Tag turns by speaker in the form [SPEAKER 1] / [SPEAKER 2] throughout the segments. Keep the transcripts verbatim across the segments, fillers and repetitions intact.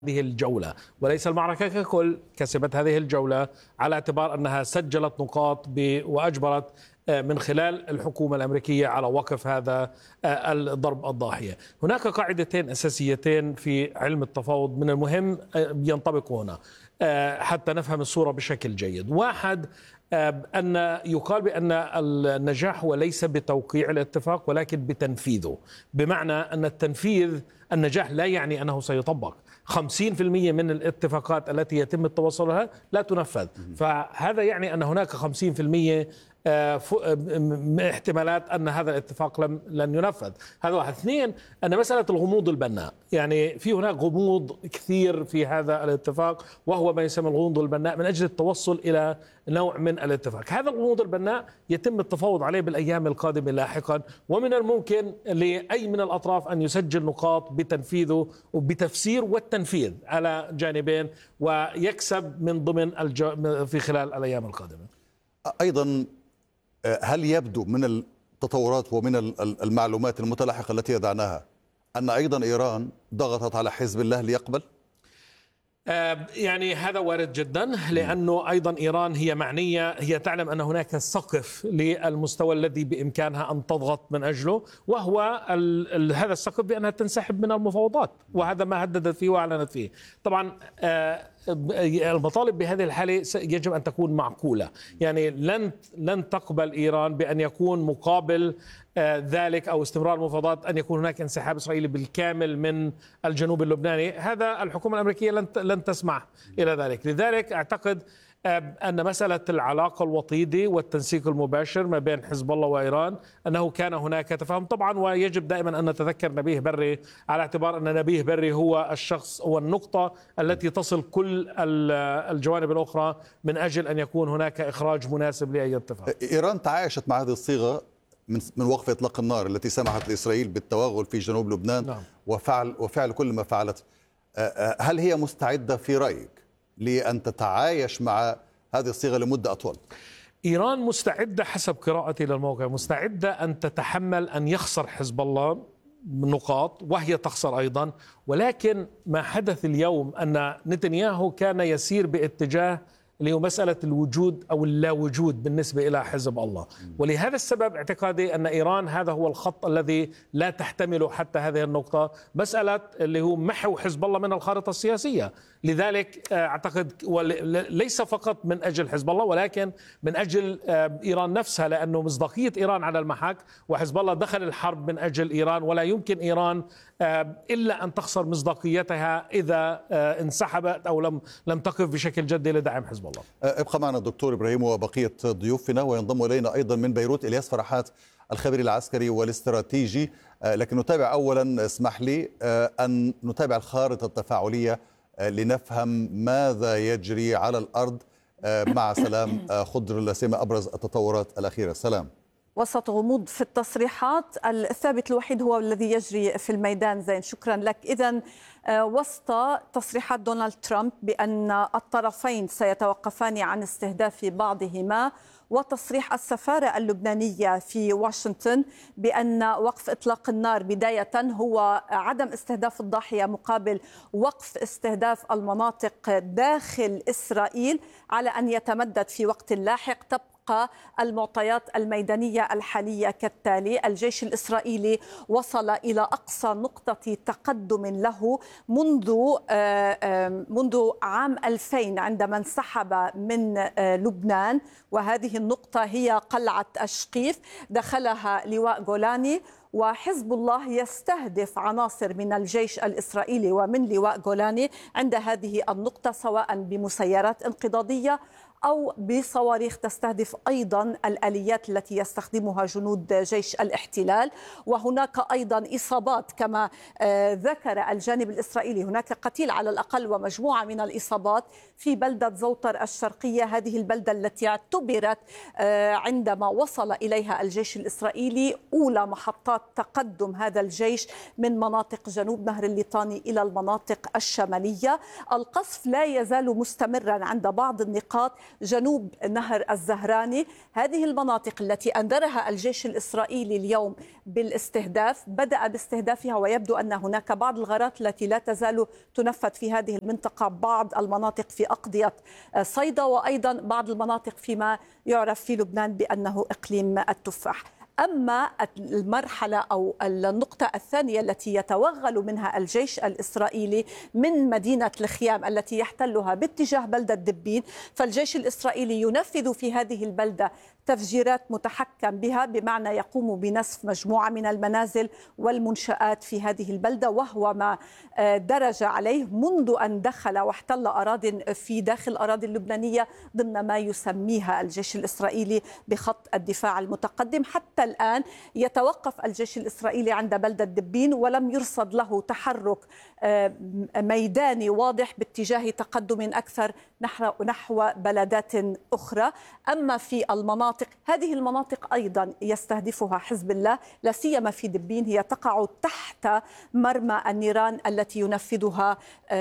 [SPEAKER 1] هذه الجولة وليس المعركة ككل. كسبت هذه الجولة على اعتبار أنها سجلت نقاط وأجبرت من خلال الحكومة الأمريكية على وقف هذا الضرب الضاحية. هناك قاعدتين أساسيتين في علم التفاوض من المهم ينطبقوا هنا حتى نفهم الصورة بشكل جيد. واحد، أن يقال بأن النجاح هو ليس بتوقيع الاتفاق ولكن بتنفيذه، بمعنى أن التنفيذ النجاح لا يعني أنه سيطبق. خمسين بالمئة من الاتفاقات التي يتم التوصل لها لا تنفذ، فهذا يعني أن هناك خمسين بالمئة احتمالات أن هذا الاتفاق لم لن ينفذ. هذا واحد. اثنين، أن مسألة الغموض البناء، يعني في هناك غموض كثير في هذا الاتفاق، وهو ما يسمى الغموض البناء من أجل التوصل إلى نوع من الاتفاق. هذا الغموض البناء يتم التفاوض عليه بالأيام القادمة لاحقا، ومن الممكن لأي من الأطراف أن يسجل نقاط بتنفيذه وبتفسير والتنفيذ على جانبين ويكسب من ضمن الج... في خلال الأيام القادمة.
[SPEAKER 2] أيضا هل يبدو من التطورات ومن المعلومات المتلاحقة التي يدعناها أن أيضا إيران ضغطت على حزب الله ليقبل؟
[SPEAKER 1] يعني هذا وارد جدا، لأنه أيضا إيران هي معنية، هي تعلم أن هناك سقف للمستوى الذي بإمكانها أن تضغط من أجله، وهو هذا السقف بأنها تنسحب من المفاوضات، وهذا ما هددت فيه وأعلنت فيه. طبعا المطالب بهذه الحالة يجب أن تكون معقولة، يعني لن لن تقبل إيران بأن يكون مقابل ذلك أو استمرار المفاوضات أن يكون هناك انسحاب إسرائيلي بالكامل من الجنوب اللبناني. هذا الحكومة الأمريكية لن لن تسمح إلى ذلك. لذلك أعتقد أن مسألة العلاقة الوطيدة والتنسيق المباشر ما بين حزب الله وإيران أنه كان هناك تفاهم طبعا، ويجب دائما أن نتذكر نبيه بري على اعتبار أن نبيه بري هو الشخص هو النقطة التي تصل كل الجوانب الأخرى من أجل أن يكون هناك إخراج مناسب لأي اتفاق.
[SPEAKER 2] إيران تعايشت مع هذه الصيغة من من وقف إطلاق النار التي سمحت لإسرائيل بالتوغل في جنوب لبنان. نعم. وفعل وفعل كل ما فعلت. هل هي مستعدة في رأيك لأن تتعايش مع هذه الصيغة لمدة أطول؟
[SPEAKER 1] إيران مستعدة حسب قراءتي للموقع، مستعدة أن تتحمل أن يخسر حزب الله نقاط وهي تخسر أيضا، ولكن ما حدث اليوم أن نتنياهو كان يسير باتجاه اللي هو مسألة الوجود أو اللا وجود بالنسبة إلى حزب الله. ولهذا السبب اعتقادي أن إيران هذا هو الخط الذي لا تحتمله حتى هذه النقطة، مسألة اللي هو محو حزب الله من الخارطة السياسية. لذلك أعتقد ليس فقط من أجل حزب الله ولكن من أجل إيران نفسها، لأنه مصداقية إيران على المحك، وحزب الله دخل الحرب من أجل إيران، ولا يمكن إيران إلا أن تخسر مصداقيتها إذا انسحبت أو لم لم تقف بشكل جدي لدعم حزب الله.
[SPEAKER 2] ابقى معنا الدكتور إبراهيم وبقية ضيوفنا، وينضم إلينا أيضا من بيروت إلياس فرحات الخبير العسكري والاستراتيجي. لكن نتابع أولا، اسمح لي أن نتابع الخارطة التفاعلية لنفهم ماذا يجري على الأرض مع سلام خضر لسيما أبرز التطورات الأخيرة. سلام.
[SPEAKER 3] وسط غموض في التصريحات، الثابت الوحيد هو الذي يجري في الميدان. زين، شكرا لك. إذن وسط تصريحات دونالد ترامب بأن الطرفين سيتوقفان عن استهداف بعضهما، وتصريح السفارة اللبنانية في واشنطن بأن وقف إطلاق النار بداية هو عدم استهداف الضاحية مقابل وقف استهداف المناطق داخل إسرائيل على أن يتمدد في وقت لاحق. تبقى المعطيات الميدانية الحالية كالتالي: الجيش الإسرائيلي وصل إلى أقصى نقطة تقدم له منذ منذ عام ألفين عندما انسحب من لبنان، وهذه النقطة هي قلعة الشقيف، دخلها لواء جولاني، وحزب الله يستهدف عناصر من الجيش الإسرائيلي ومن لواء جولاني عند هذه النقطة، سواء بمسيرات انقضاضية أو بصواريخ تستهدف أيضا الآليات التي يستخدمها جنود جيش الاحتلال. وهناك أيضا إصابات كما ذكر الجانب الإسرائيلي، هناك قتيل على الأقل ومجموعة من الإصابات في بلدة زوطر الشرقية، هذه البلدة التي اعتبرت عندما وصل إليها الجيش الإسرائيلي أولى محطات تقدم هذا الجيش من مناطق جنوب نهر الليطاني إلى المناطق الشمالية. القصف لا يزال مستمرا عند بعض النقاط جنوب نهر الزهراني. هذه المناطق التي أنذرها الجيش الإسرائيلي اليوم بالاستهداف بدأ باستهدافها، ويبدو أن هناك بعض الغارات التي لا تزال تنفذ في هذه المنطقة، بعض المناطق في أقضية صيدا وأيضا بعض المناطق فيما يعرف في لبنان بأنه إقليم التفاح. أما المرحلة أو النقطة الثانية التي يتوغل منها الجيش الإسرائيلي من مدينة الخيام التي يحتلها باتجاه بلدة دبين، فالجيش الإسرائيلي ينفذ في هذه البلدة تفجيرات متحكم بها، بمعنى يقوم بنسف مجموعة من المنازل والمنشآت في هذه البلدة، وهو ما درج عليه منذ أن دخل واحتل أراضٍ في داخل الأراضي اللبنانية ضمن ما يسميها الجيش الإسرائيلي بخط الدفاع المتقدم. حتى الآن يتوقف الجيش الإسرائيلي عند بلدة دبين، ولم يرصد له تحرك ميداني واضح باتجاه تقدم أكثر نحو بلدات أخرى. أما في المناطق، هذه المناطق أيضا يستهدفها حزب الله، لا سيما في دبين، هي تقع تحت مرمى النيران التي ينفذها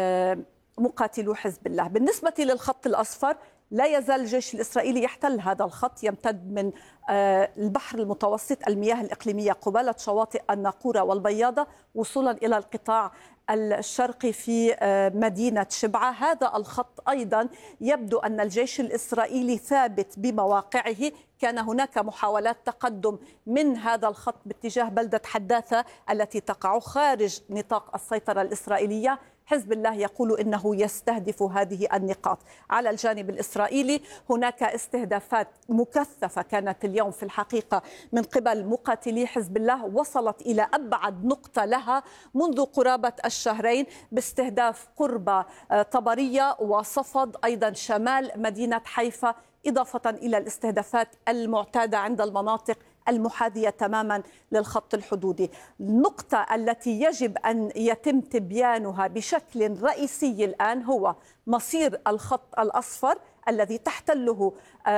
[SPEAKER 3] مقاتلو حزب الله. بالنسبة للخط الأصفر، لا يزال الجيش الإسرائيلي يحتل هذا الخط، يمتد من البحر المتوسط، المياه الإقليمية قبالة شواطئ الناقورة والبياضة وصولا إلى القطاع الشرقي في مدينة شبعة. هذا الخط أيضا يبدو أن الجيش الإسرائيلي ثابت بمواقعه. كان هناك محاولات تقدم من هذا الخط باتجاه بلدة حداثة التي تقع خارج نطاق السيطرة الإسرائيلية. حزب الله يقول إنه يستهدف هذه النقاط. على الجانب الإسرائيلي هناك استهدافات مكثفة كانت اليوم في الحقيقة من قبل مقاتلي حزب الله، وصلت إلى أبعد نقطة لها منذ قرابة الشهرين، باستهداف قرب طبرية وصفد، أيضا شمال مدينة حيفا، إضافة إلى الاستهدافات المعتادة عند المناطق المحاذية تماما للخط الحدودي. النقطة التي يجب أن يتم تبيانها بشكل رئيسي الآن هو مصير الخط الأصفر الذي تحتله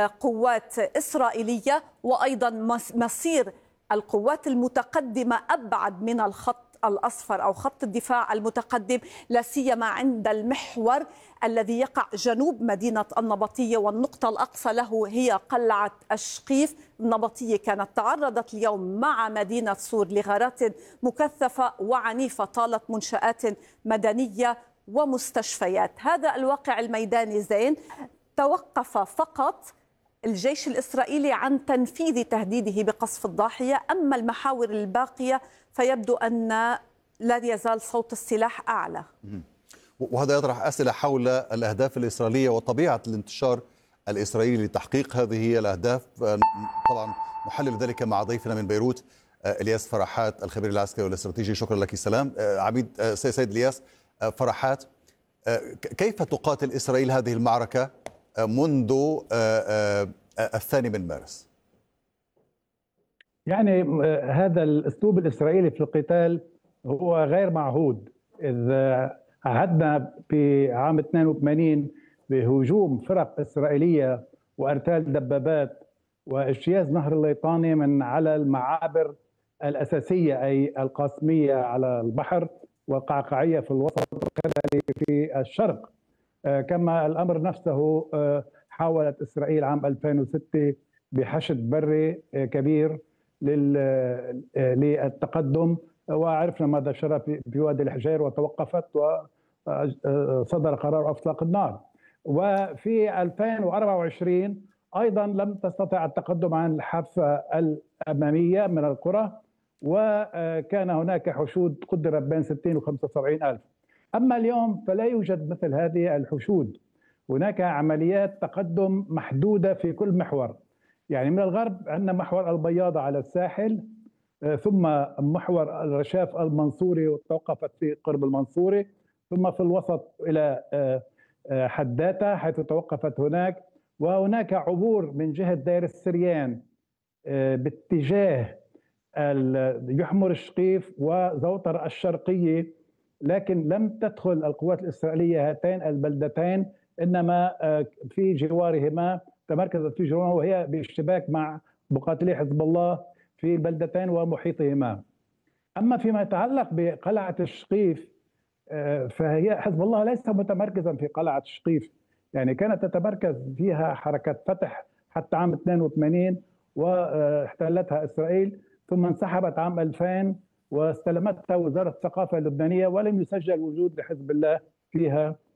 [SPEAKER 3] قوات إسرائيلية، وأيضا مصير القوات المتقدمة أبعد من الخط الأصفر أو خط الدفاع المتقدم، لا سيما عند المحور الذي يقع جنوب مدينة النبطية، والنقطة الأقصى له هي قلعة الشقيف. النبطية كانت تعرضت اليوم مع مدينة صور لغارات مكثفة وعنيفة طالت منشآت مدنية ومستشفيات. هذا الواقع الميداني زين. توقف فقط الجيش الإسرائيلي عن تنفيذ تهديده بقصف الضاحية، أما المحاور الباقية فيبدو أن لا يزال صوت السلاح أعلى.
[SPEAKER 2] وهذا يطرح أسئلة حول الأهداف الإسرائيلية وطبيعة الانتشار الإسرائيلي لتحقيق هذه الأهداف. طبعا نحلل ذلك مع ضيفنا من بيروت إلياس فرحات الخبير العسكري والاستراتيجي. شكرا لك. سلام عميد سيد إلياس فرحات، كيف تقاتل إسرائيل هذه المعركة منذ الثاني من مارس؟
[SPEAKER 4] يعني هذا الأسلوب الإسرائيلي في القتال هو غير معهود. إذا عهدنا في عام اثنين وثمانين بهجوم فرق إسرائيلية وأرتال دبابات واجتياز نهر الليطاني من على المعابر الأساسية، أي القاسمية على البحر والقعقاعية في الوسط والكلالي في الشرق. كما الأمر نفسه حاولت إسرائيل عام ألفين وستة بحشد بري كبير للتقدم، وعرفنا ماذا جرى في وادي الحجير وتوقفت وصدر قرار اطلاق النار. وفي ألفين وأربعة وعشرين ايضا لم تستطع التقدم عن الحافه الاماميه من القرى، وكان هناك حشود قدرت بين ستين وخمسة وسبعين ألف. اما اليوم فلا يوجد مثل هذه الحشود، هناك عمليات تقدم محدوده في كل محور. يعني من الغرب عندنا محور البياضة على الساحل، ثم محور الرشاف المنصوري وتوقفت في قرب المنصوري، ثم في الوسط إلى حداثة حيث توقفت هناك، وهناك عبور من جهة دير السريان باتجاه يحمر الشقيف وزوطر الشرقية، لكن لم تدخل القوات الإسرائيلية هاتين البلدتين، إنما في جوارهما تمركزت في جرونة، وهي باشتباك مع مقاتلي حزب الله في البلدتين ومحيطهما. أما فيما يتعلق بقلعة الشقيف فهي حزب الله ليس متمركزا في قلعة الشقيف، يعني كانت تتمركز فيها حركة فتح حتى عام اثنين وثمانين واحتلتها إسرائيل، ثم انسحبت عام ألفين واستلمتها وزارة الثقافة اللبنانية، ولم يسجل وجود لحزب الله فيها